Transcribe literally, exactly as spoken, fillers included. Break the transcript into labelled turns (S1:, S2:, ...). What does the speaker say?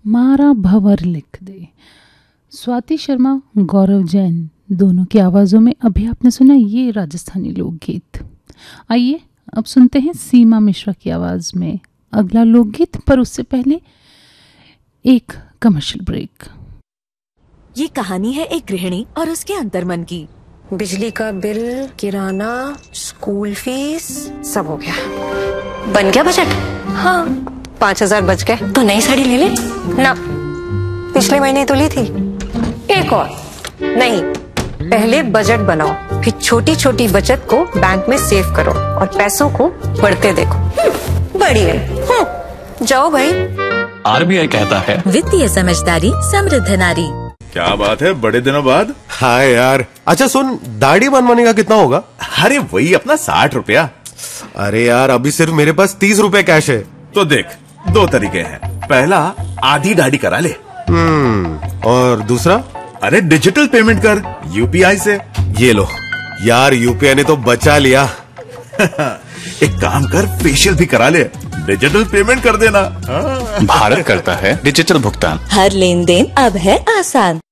S1: मारा भंवर लिख दे। स्वाति शर्मा, गौरव जैन दोनों की आवाज़ों में अभी आपने सुना ये राजस्थानी लोकगीत। आइए अब सुनते हैं सीमा मिश्रा की आवाज़ में अगला लोकगीत, पर उससे पहले एक कमर्शियल ब्रेक।
S2: ये कहानी है एक गृहिणी और उसके अंतर्मन की।
S3: बिजली का बिल, किराना, स्कूल फीस, सब हो गया। बन गया बजट? हाँ, पाँच हजार बच गए। तो नई साड़ी ले ले ना, पिछले महीने तो ली थी। एक और नहीं, पहले बजट बनाओ, फिर छोटी छोटी बचत को बैंक में सेव करो और पैसों को बढ़ते देखो। बढ़िया, जाओ भाई।
S4: आरबीआई कहता है
S2: वित्तीय समझदारी समृद्ध नारी।
S5: क्या बात है, बड़े दिनों बाद।
S6: हाँ यार। अच्छा सुन, दाढ़ी बनवाने का कितना होगा?
S5: अरे वही अपना साठ रुपया।
S6: अरे यार अभी सिर्फ मेरे पास तीस रुपए कैश है।
S5: तो देख, दो तरीके हैं। पहला, आधी दाढ़ी करा ले।
S6: हम्म और दूसरा?
S5: अरे डिजिटल पेमेंट कर यूपीआई से।
S6: ये लो यार, यूपीआई ने तो बचा लिया।
S5: एक काम कर, फेशियल भी करा ले, डिजिटल पेमेंट कर देना।
S4: भारत करता है डिजिटल भुगतान।
S2: हर लेन देन अब है आसान।